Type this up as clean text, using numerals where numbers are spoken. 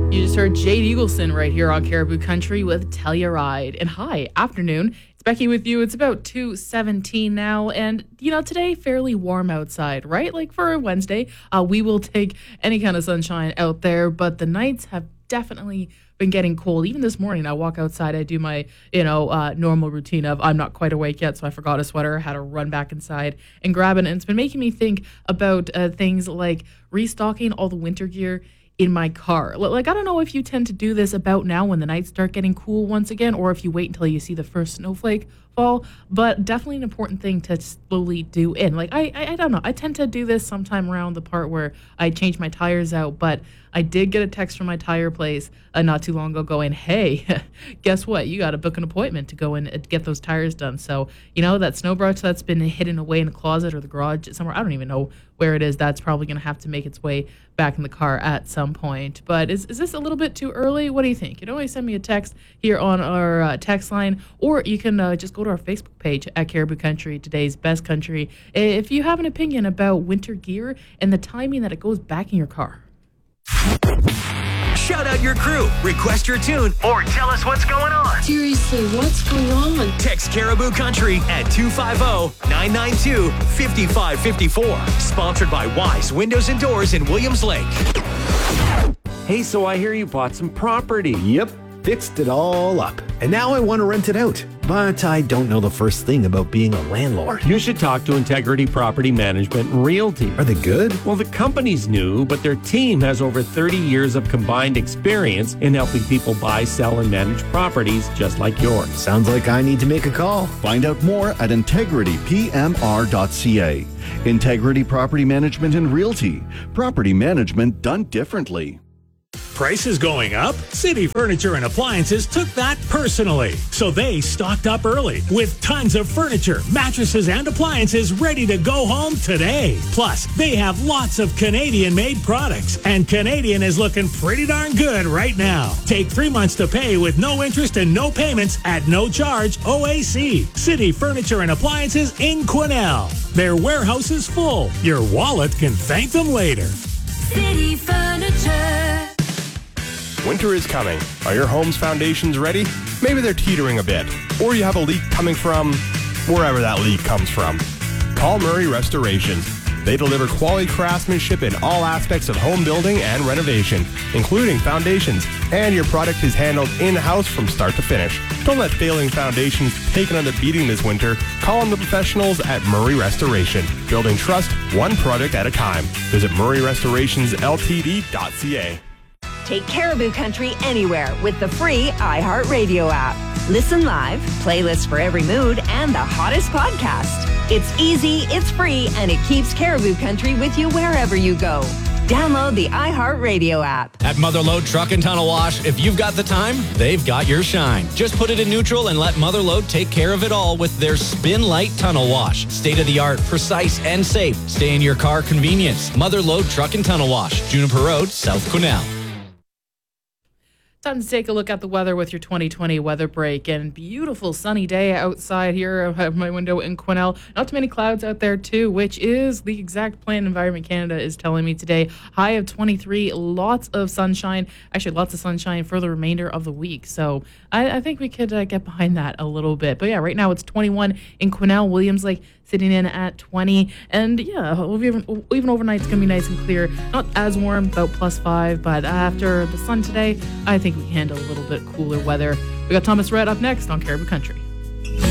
You just heard Jade Eagleson right here on Caribou Country with Telluride. And hi, afternoon. It's Becky with you. It's about 2:17 now. And, today fairly warm outside, right? Like for a Wednesday, we will take any kind of sunshine out there. But the nights have definitely been getting cold. Even this morning, I walk outside. I do my, normal routine of I'm not quite awake yet, so I forgot a sweater. Had to run back inside and grab it. And it's been making me think about things like restocking all the winter gear in my car. Like, I don't know if you tend to do this about now when the nights start getting cool once again, or if you wait until you see the first snowflake fall, but definitely an important thing to slowly do in. Like, I don't know. I tend to do this sometime around the part where I change my tires out, but I did get a text from my tire place not too long ago going, hey, guess what? You got to book an appointment to go in and get those tires done. So, that snow brush that's been hidden away in the closet or the garage somewhere, I don't even know where it is. That's probably going to have to make its way back in the car at some point. But is this a little bit too early? What do you think? You can always send me a text here on our text line, or you can just go to our Facebook page at Caribou Country, today's best country, if you have an opinion about winter gear and the timing that it goes back in your car. Shout out your crew, request your tune, or tell us what's going on. Seriously, what's going on? Text Caribou Country at 250-992-5554. Sponsored by Wise Windows and Doors in Williams Lake. Hey, so I hear you bought some property. Yep, fixed it all up. And now I want to rent it out. But I don't know the first thing about being a landlord. You should talk to Integrity Property Management and Realty. Are they good? Well, the company's new, but their team has over 30 years of combined experience in helping people buy, sell, and manage properties just like yours. Sounds like I need to make a call. Find out more at integritypmr.ca. Integrity Property Management and Realty. Property management done differently. Prices going up? City Furniture and Appliances took that personally. So they stocked up early with tons of furniture, mattresses, and appliances ready to go home today. Plus, they have lots of Canadian-made products, and Canadian is looking pretty darn good right now. Take 3 months to pay with no interest and no payments at no charge OAC. City Furniture and Appliances in Quesnel. Their warehouse is full. Your wallet can thank them later. City Furniture. Winter is coming. Are your home's foundations ready? Maybe they're teetering a bit, or you have a leak coming from wherever that leak comes from. Call Murray Restoration. They deliver quality craftsmanship in all aspects of home building and renovation, including foundations, and your product is handled in-house from start to finish. Don't let failing foundations take another beating this winter. Call on the professionals at Murray Restoration. Building trust one project at a time. Visit murrayrestorationsltd.ca. Take Caribou Country anywhere with the free iHeartRadio app. Listen live, playlists for every mood, and the hottest podcast. It's easy, it's free, and it keeps Caribou Country with you wherever you go. Download the iHeartRadio app. At Motherlode Truck and Tunnel Wash, if you've got the time, they've got your shine. Just put it in neutral and let Motherlode take care of it all with their Spin Light Tunnel Wash. State-of-the-art, precise, and safe. Stay in your car convenience. Motherlode Truck and Tunnel Wash, Juniper Road, South Quesnel. Time to take a look at the weather with your 2020 weather break. And beautiful sunny day outside here at my window in Quesnel. Not too many clouds out there too, which is the exact plan Environment Canada is telling me today. High of 23, lots of sunshine. Actually, lots of sunshine for the remainder of the week. So I think we could get behind that a little bit. But yeah, right now it's 21 in Quesnel. Williams Lake sitting in at 20. And yeah, even overnight, it's going to be nice and clear. Not as warm, about +5. But after the sun today, I think we can handle a little bit cooler weather. We got Thomas Rhett up next on Caribou Country.